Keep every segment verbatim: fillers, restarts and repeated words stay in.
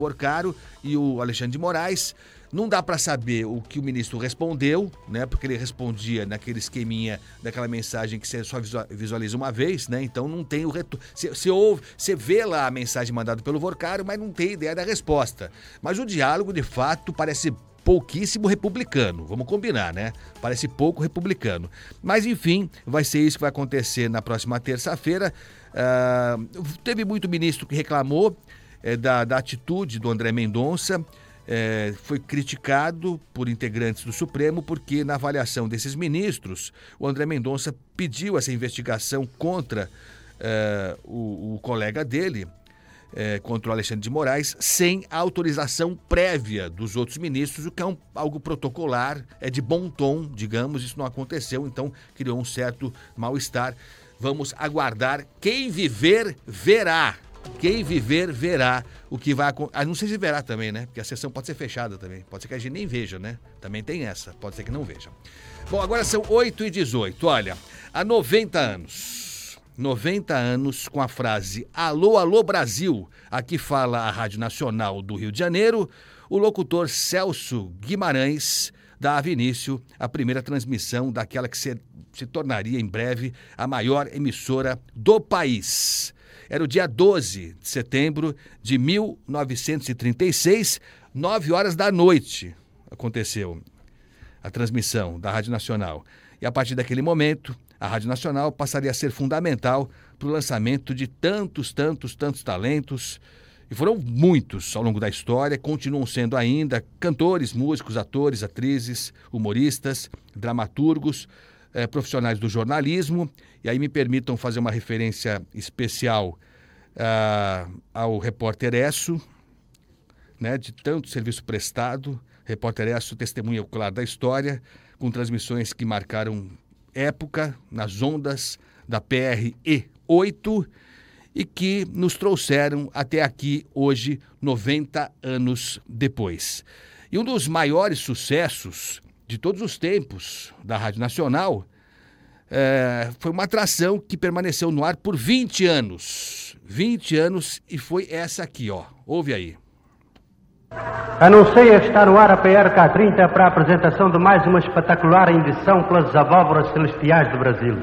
Porcaro e o Alexandre de Moraes. Não dá para saber o que o ministro respondeu, né? Porque ele respondia naquele esqueminha daquela mensagem que você só visualiza uma vez, né? Então não tem o retorno. Você ouve, você vê lá a mensagem mandada pelo Porcaro, mas não tem ideia da resposta. Mas o diálogo, de fato, parece pouquíssimo republicano, vamos combinar, né? Parece pouco republicano. Mas, enfim, vai ser isso que vai acontecer na próxima terça-feira. Uh, teve muito ministro que reclamou é, da, da atitude do André Mendonça. É, foi criticado por integrantes do Supremo porque, na avaliação desses ministros, o André Mendonça pediu essa investigação contra é, o, o colega dele, é, contra o Alexandre de Moraes, sem a autorização prévia dos outros ministros, o que é um, algo protocolar, é de bom tom, digamos, isso não aconteceu, então criou um certo mal-estar. Vamos aguardar. Quem viver, verá. Quem viver, verá o que vai acontecer. Ah, não sei se verá também, né? Porque a sessão pode ser fechada também. Pode ser que a gente nem veja, né? Também tem essa. Pode ser que não veja. Bom, agora são oito e dezoito. Olha, há noventa anos. noventa anos com a frase Alô, alô, Brasil. Aqui fala a Rádio Nacional do Rio de Janeiro. O locutor Celso Guimarães dava início à primeira transmissão daquela que se, se tornaria em breve a maior emissora do país. Era o dia doze de setembro de mil novecentos e trinta e seis, nove horas da noite, aconteceu a transmissão da Rádio Nacional. E a partir daquele momento, a Rádio Nacional passaria a ser fundamental para o lançamento de tantos, tantos, tantos talentos. E foram muitos ao longo da história, continuam sendo ainda cantores, músicos, atores, atrizes, humoristas, dramaturgos, Eh, profissionais do jornalismo. E aí me permitam fazer uma referência especial ah, ao Repórter Esso, né, de tanto serviço prestado. Repórter Esso, testemunha ocular da história, com transmissões que marcaram época nas ondas da P R E oito e que nos trouxeram até aqui hoje, noventa anos depois. E um dos maiores sucessos de todos os tempos da Rádio Nacional, é, foi uma atração que permaneceu no ar por vinte anos. vinte anos e foi essa aqui, ó. Ouve aí. Anuncia estar no ar a P R K trinta para a apresentação de mais uma espetacular edição pelas abóboras celestiais do Brasil.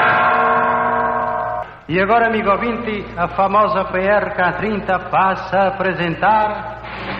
E agora, amigo ouvinte, a famosa P R K trinta passa a apresentar...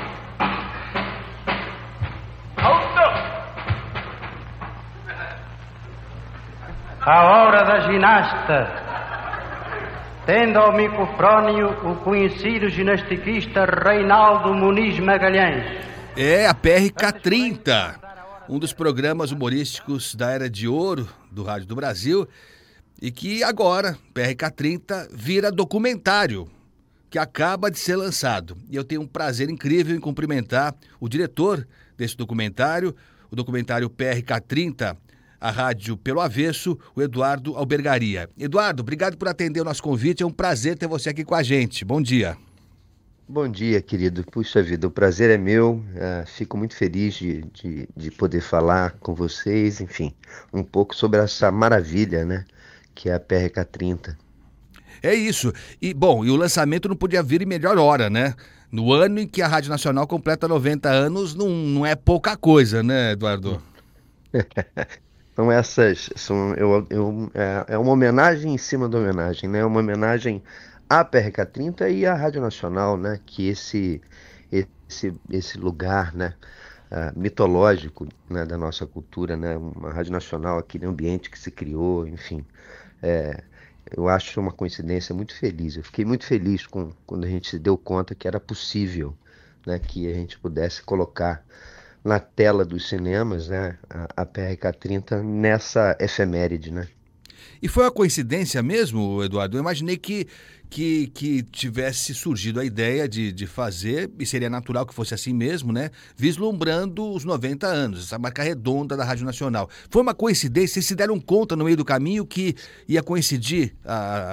A hora da ginasta, tendo ao microfónio o conhecido ginastiquista Reinaldo Muniz Magalhães. É a P R K trinta, um dos programas humorísticos da Era de Ouro do Rádio do Brasil, e que agora, P R K trinta, vira documentário, que acaba de ser lançado. E eu tenho um prazer incrível em cumprimentar o diretor desse documentário, o documentário P R K trinta, a rádio pelo avesso, o Eduardo Albergaria. Eduardo, obrigado por atender o nosso convite, é um prazer ter você aqui com a gente. Bom dia. Bom dia, querido. Puxa vida, o prazer é meu, uh, fico muito feliz de, de, de poder falar com vocês, enfim, um pouco sobre essa maravilha, né, que é a P R K trinta. É isso. E, bom, e o lançamento não podia vir em melhor hora, né? No ano em que a Rádio Nacional completa noventa anos, não, não é pouca coisa, né, Eduardo? Então essas são eu, eu, é, é uma homenagem em cima da homenagem, né? Uma homenagem à P R K trinta e à Rádio Nacional, né? Que esse esse esse lugar, né? Uh, mitológico, né? Da nossa cultura, né? Uma Rádio Nacional, aquele ambiente que se criou, enfim, é, eu acho uma coincidência muito feliz. Eu fiquei muito feliz com quando a gente se deu conta que era possível, né? Que a gente pudesse colocar na tela dos cinemas, né, a, a P R K trinta nessa efeméride, né? E foi uma coincidência mesmo, Eduardo? Eu imaginei que, que, que tivesse surgido a ideia de, de fazer, e seria natural que fosse assim mesmo, né? Vislumbrando os noventa anos, essa marca redonda da Rádio Nacional. Foi uma coincidência? Vocês se deram conta no meio do caminho que ia coincidir a, a,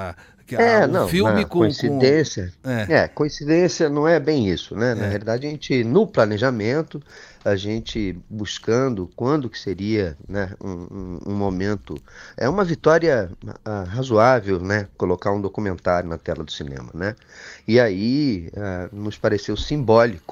Que É, a, o não, filme na com, coincidência, com... É, é, coincidência não é bem isso, né? Na é. realidade, a gente, no planejamento, a gente buscando quando que seria, né, um, um- um momento, é uma vitória ah, razoável, né? Colocar um documentário na tela do cinema, né? E aí, ah, nos pareceu simbólico